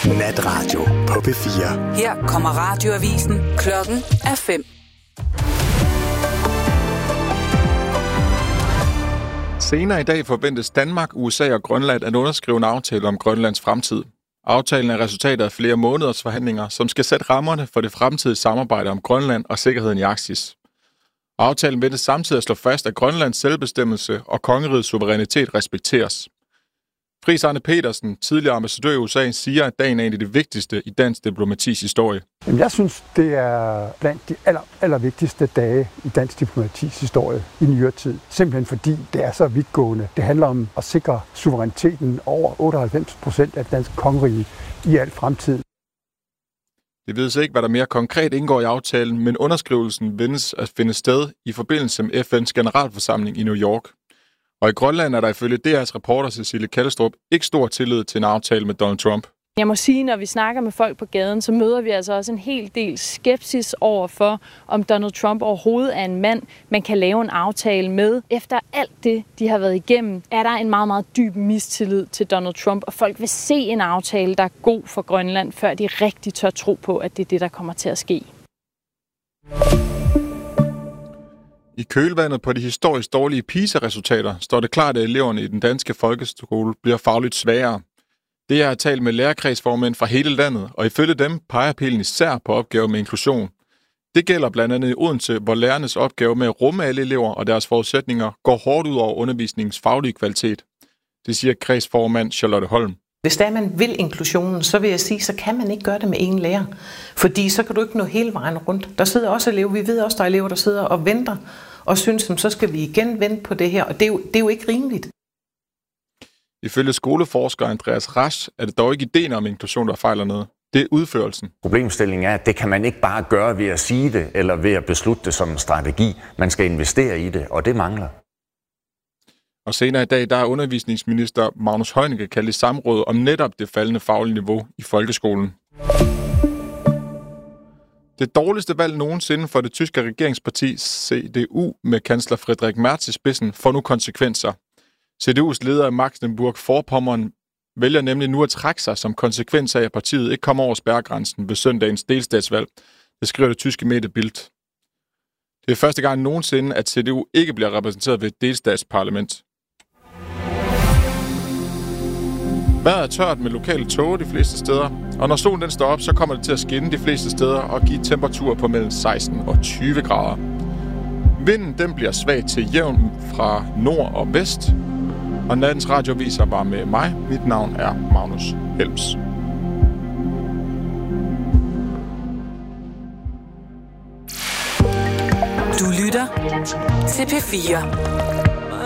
Natradio på P4. Her kommer radioavisen. Klokken er 5. Senere i dag forventes Danmark, USA og Grønland at underskrive en aftale om Grønlands fremtid. Aftalen er resultatet af flere måneders forhandlinger, som skal sætte rammerne for det fremtidige samarbejde om Grønland og sikkerheden i Arktis. Aftalen ventes samtidig at slå fast, at Grønlands selvbestemmelse og kongerigets suverænitet respekteres. Friis Arne Petersen, tidligere ambassadør i USA, siger, at dagen er en af de vigtigste i dansk diplomatis historie. Jeg synes, det er blandt de allervigtigste dage i dansk diplomatis historie i nyere tid. Simpelthen fordi det er så vidtgående. Det handler om at sikre suveræniteten over 98% af dansk kongerige i al fremtid. Det vides ikke, hvad der mere konkret indgår i aftalen, men underskrivelsen ventes at finde sted i forbindelse med FN's generalforsamling i New York. Og i Grønland er der ifølge DR's reporter Cecilie Kallestrup ikke stor tillid til en aftale med Donald Trump. Jeg må sige, når vi snakker med folk på gaden, så møder vi altså også en hel del skepsis over for, om Donald Trump overhovedet er en mand, man kan lave en aftale med. Efter alt det, de har været igennem, er der en meget, meget dyb mistillid til Donald Trump, og folk vil se en aftale, der er god for Grønland, før de rigtig tør tro på, at det er det, der kommer til at ske. I kølvandet på de historisk dårlige PISA-resultater står det klart, at eleverne i den danske folkeskole bliver fagligt svagere. Det er talt med lærerkredsformænd fra hele landet, og ifølge dem peger pilen især på opgaver med inklusion. Det gælder blandt andet i Odense, hvor lærernes opgave med at rumme alle elever og deres forudsætninger går hårdt ud over undervisningens faglige kvalitet. Det siger kredsformand Charlotte Holm. Hvis der man vil inklusionen, så vil jeg sige, så kan man ikke gøre det med én lærer. Fordi så kan du ikke nå hele vejen rundt. Der sidder også elever, vi ved også, der er elever, der sidder og venter og synes, så skal vi igen vente på det her. Og det er jo ikke rimeligt. Ifølge skoleforsker Andreas Rasch er det dog ikke ideen om inklusion, der fejler noget. Det er udførelsen. Problemstillingen er, at det kan man ikke bare gøre ved at sige det, eller ved at beslutte det som en strategi. Man skal investere i det, og det mangler. Og senere i dag, der er undervisningsminister Magnus Heunicke kaldt i samråd om netop det faldende faglige niveau i folkeskolen. Det dårligste valg nogensinde for det tyske regeringsparti CDU med kansler Friedrich Merz i spidsen får nu konsekvenser. CDU's leder Mecklenburg-Vorpommern vælger nemlig nu at trække sig som konsekvens af, at partiet ikke kommer over spærregrænsen ved søndagens delstatsvalg. Det skriver det tyske medie Bild. Det er første gang nogensinde, at CDU ikke bliver repræsenteret ved et delstatsparlament. Vejret er tørt med lokale tåger de fleste steder, og når solen den står op, så kommer det til at skinne de fleste steder og give temperaturer på mellem 16 og 20 grader. Vinden den bliver svag til jævn fra nord og vest, og nattens radioviser var med mig. Mit navn er Magnus Helms. Du lytter til P4.